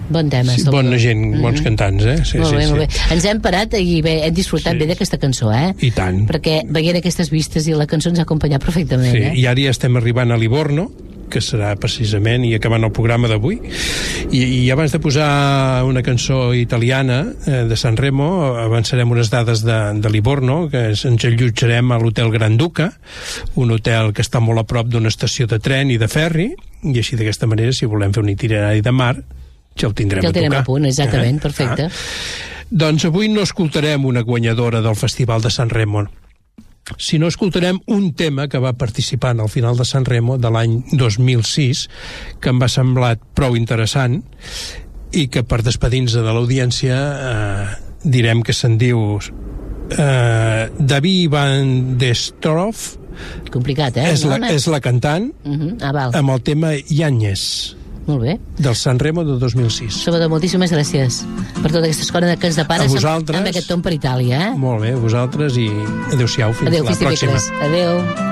Bon tema. Sí, bona gent, bons cantants, Sí, molt bé, sí, molt bé. Ens hem parat i bé, hem disfrutat bé d'aquesta cançó, I tant. Perquè veient aquestes vistes i la cançó ens ha acompanyat perfectament, Sí, i ara ja estem arribant a Livorno, que serà precisament, i acabant el programa d'avui. I abans de posar una cançó italiana de Sanremo, avançarem unes dades de Livorno, que ens allotjarem a l'Hotel Granduca, un hotel que està molt a prop d'una estació de tren i de ferri, i així d'aquesta manera, si volem fer un itinerari de mar, ja el tindrem a tocar. a punt, exactament, perfecte. Doncs avui no escoltarem una guanyadora del Festival de Sanremo, sinó escoltarem un tema que va participar al final de Sanremo de l'any 2006, que em va semblar prou interessant i que per despedir-nos de l'audiència direm que se'n diu David Van der Stroff. Complicat, És la cantant, amb el tema Yáñez. Molt bé. Del Sanremo de 2006. Salvador, moltíssimes gràcies per totes aquestes coses que ens depares amb aquest tom per Itàlia. Molt bé, a vosaltres i adéu-siau, fins la pròxima. Adéu.